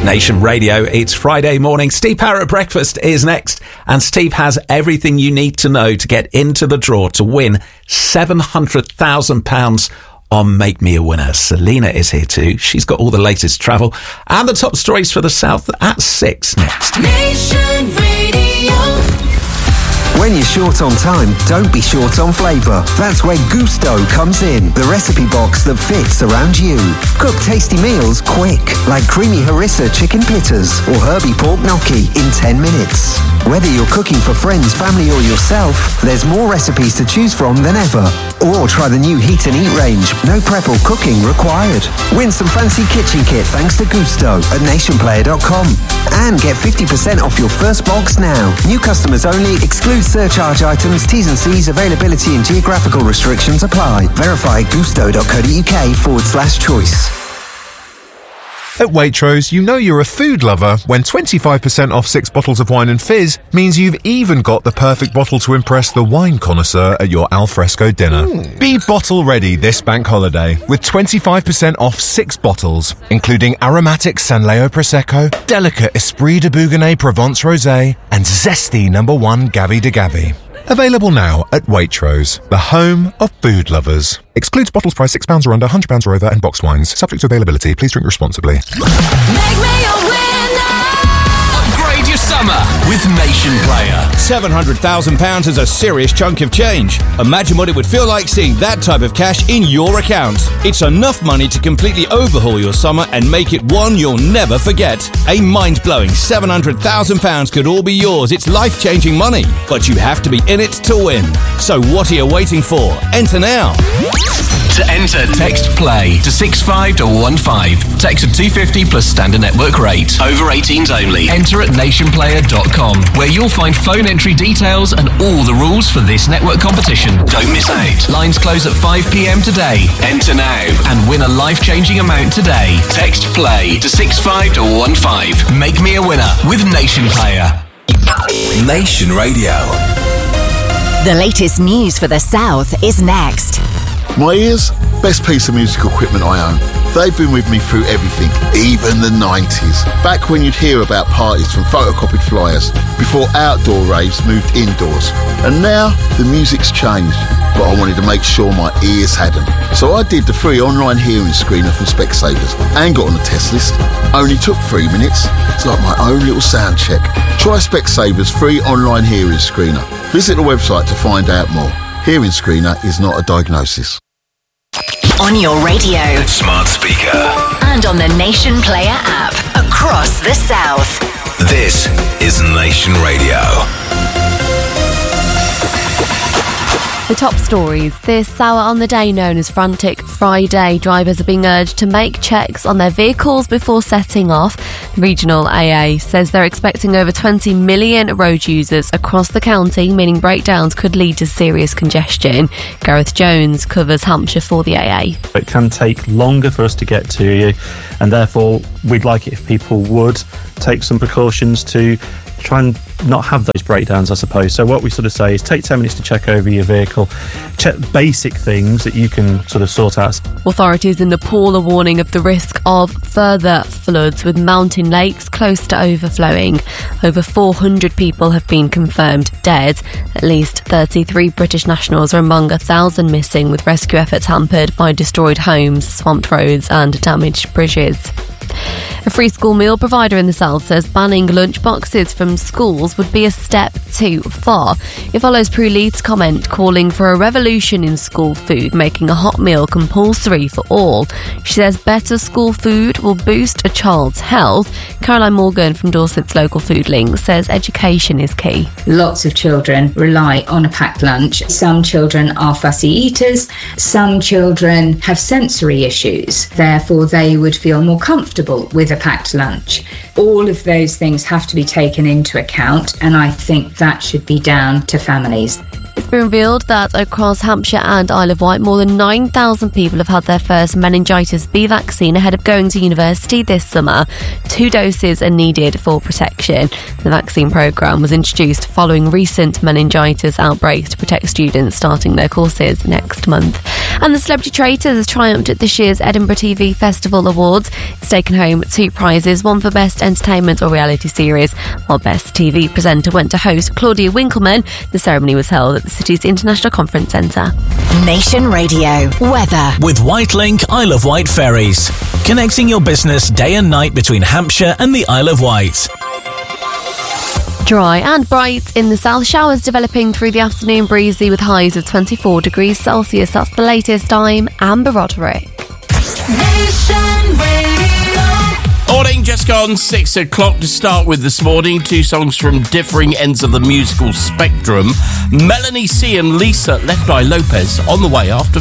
Nation Radio, it's Friday morning. Steve Power at Breakfast is next, and Steve has everything you need to know to get into the draw to win £700,000 on Make Me a Winner. Selena is here too. She's got all the latest travel and the top stories for the South at 6 next. Nation Radio. When you're short on time, don't be short on flavour. That's where Gusto comes in, the recipe box that fits around you. Cook tasty meals quick, like creamy harissa chicken pitters or herby pork gnocchi in 10 minutes. Whether you're cooking for friends, family or yourself, there's more recipes to choose from than ever. Or try the new Heat and Eat range, no prep or cooking required. Win some fancy kitchen kit thanks to Gusto at nationplayer.com. And get 50% off your first box now. New customers only, excludes surcharge items, T's and C's, availability and geographical restrictions apply. Verify at gusto.co.uk/choice. At Waitrose, you know you're a food lover when 25% off 6 bottles of wine and fizz means you've even got the perfect bottle to impress the wine connoisseur at your alfresco dinner. Be bottle ready this bank holiday with 25% off 6 bottles, including aromatic Sanleo Prosecco, delicate Esprit de Bougonnet Provence Rosé, and zesty No. 1 Gavi de Gavi. Available now at Waitrose, the home of food lovers. Excludes bottles priced £6 or under, £100 or over, and boxed wines. Subject to availability. Please drink responsibly. Make me a winner. Upgrade your summer with Nation Player. £700,000 is a serious chunk of change. Imagine what it would feel like seeing that type of cash in your account. It's enough money to completely overhaul your summer and make it one you'll never forget. A mind-blowing £700,000 could all be yours. It's life-changing money, but you have to be in it to win. So what are you waiting for? Enter now. To enter, text PLAY to 65115. Text at 250 plus standard network rate. Over 18s only. Enter at nationplayer.com, where you'll find phone entry details and all the rules for this network competition. Don't miss out. Lines close at 5 p.m. today. Enter now and win a life-changing amount today. Text PLAY to 65115. Make me a winner with Nation Player. Nation Radio. The latest news for the South is next. My ears, best piece of musical equipment I own. They've been with me through everything, even the 90s. Back when you'd hear about parties from photocopied flyers, before outdoor raves moved indoors. And now, the music's changed, but I wanted to make sure my ears hadn't. So I did the free online hearing screener from Specsavers and got on the test list. Only took 3 minutes. It's like my own little sound check. Try Specsavers free online hearing screener. Visit the website to find out more. Hearing screener is not a diagnosis. On your radio, Smart speaker. and on the Nation Player app across the South. This is Nation Radio. The top stories this hour on the day known as Frantic Friday. Drivers are being urged to make checks on their vehicles before setting off. The regional AA says they're expecting over 20 million road users across the county, meaning breakdowns could lead to serious congestion. Gareth Jones covers Hampshire for the AA. It can take longer for us to get to you, and therefore we'd like it if people would take some precautions to try and not have those breakdowns, I suppose. So what we sort of say is take 10 minutes to check over your vehicle, check basic things that you can sort of sort out. Authorities in Nepal are warning of the risk of further floods, with mountain lakes close to overflowing. Over 400 people have been confirmed dead. At least 33 British nationals are among 1,000 missing, with rescue efforts hampered by destroyed homes, swamped roads and damaged bridges. A free school meal provider in the South says banning lunch boxes from schools would be a step too far. It follows Prue Leith's comment calling for a revolution in school food, making a hot meal compulsory for all. She says better school food will boost a child's health. Caroline Morgan from Dorset's local food link says education is key. Lots of children rely on a packed lunch. Some children are fussy eaters. Some children have sensory issues. Therefore, they would feel more comfortable with a packed lunch. All of those things have to be taken into account, and I think that should be down to families. It's been revealed that across Hampshire and Isle of Wight, more than 9,000 people have had their first meningitis B vaccine ahead of going to university this summer. 2 doses are needed for protection. The vaccine programme was introduced following recent meningitis outbreaks to protect students starting their courses next month. And The Celebrity Traitors has triumphed at this year's Edinburgh TV Festival Awards. It's taken home 2 prizes, one for Best Entertainment or Reality Series, while Best TV Presenter went to host Claudia Winkleman. The ceremony was held at the city's International Conference Centre. Nation Radio weather with Whitelink Isle of Wight ferries, connecting your business day and night between Hampshire and the Isle of Wight. Dry and bright in the south, showers developing through the afternoon, breezy with highs of 24 degrees Celsius. That's the latest. I'm Amber Roderick. Nation Radio. Morning, just gone 6 o'clock to start with this morning. 2 songs from differing ends of the musical spectrum. Melanie C and Lisa, Left Eye Lopez, on the way after